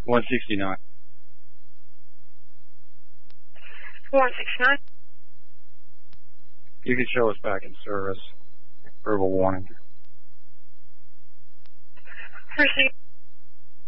169. 169. You can show us back in service. Verbal warning. Received.